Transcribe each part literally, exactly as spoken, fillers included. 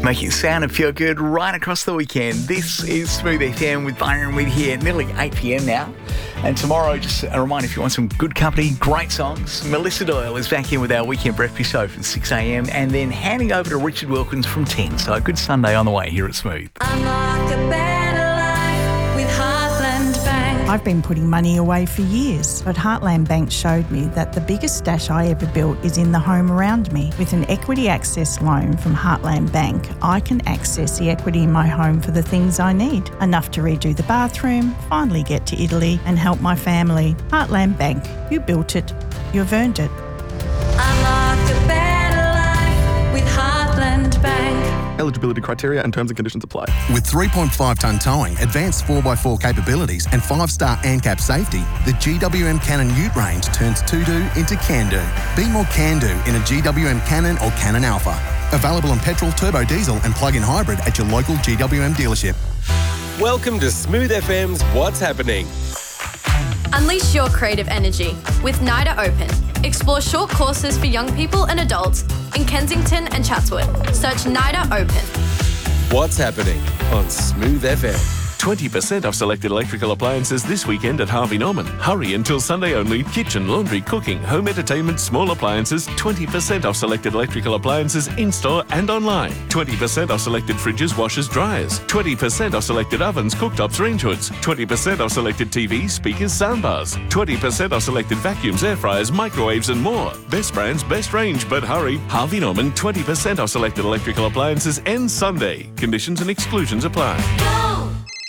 Make it sound and feel good right across the weekend. This is Smooth F M with Byron Weed here, nearly eight p.m. now. And tomorrow, just a reminder, if you want some good company, great songs, Melissa Doyle is back in with our Weekend Breakfast show from six a.m. and then handing over to Richard Wilkins from ten. So a good Sunday on the way here at Smooth. Unlock a better life with Heartland Bank. I've been putting money away for years, but Heartland Bank showed me that the biggest stash I ever built is in the home around me. With an equity access loan from Heartland Bank, I can access the equity in my home for the things I need. Enough to redo the bathroom, finally get to Italy and help my family. Heartland Bank, you built it, you've earned it. Unlock a better life with Heartland Bank. Eligibility criteria and terms and conditions apply. With three point five tonne towing, advanced four by four capabilities and five star ANCAP safety, the G W M Cannon Ute range turns to-do into can-do. Be more can-do in a G W M Cannon or Cannon Alpha. Available on petrol, turbo diesel and plug-in hybrid at your local G W M dealership. Welcome to Smooth F M's What's Happening. Unleash your creative energy with NIDA Open. Explore short courses for young people and adults in Kensington and Chatswood. Search NIDA Open. What's Happening on Smooth F M. twenty percent off selected electrical appliances this weekend at Harvey Norman. Hurry until Sunday only. Kitchen, laundry, cooking, home entertainment, small appliances. twenty percent off selected electrical appliances in-store and online. twenty percent off selected fridges, washers, dryers. twenty percent off selected ovens, cooktops, range hoods. twenty percent off selected T Vs, speakers, soundbars. twenty percent off selected vacuums, air fryers, microwaves and more. Best brands, best range, but hurry. Harvey Norman, twenty percent off selected electrical appliances ends Sunday. Conditions and exclusions apply. Go!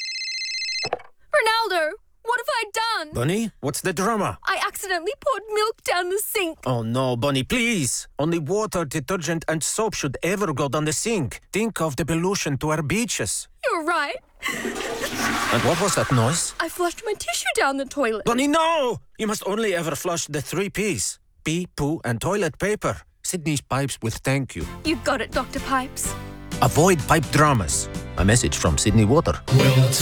Ronaldo, what have I done? Bunny, what's the drama? I accidentally poured milk down the sink. Oh no, Bunny, please. Only water, detergent and soap should ever go down the sink. Think of the pollution to our beaches. You're right. And what was that noise? I flushed my tissue down the toilet. Bunny, no! You must only ever flush the three P's. Pee, poo and toilet paper. Sydney's Pipes with thank you. You got it, Doctor Pipes. Avoid pipe dramas. A message from Sydney Water. We'll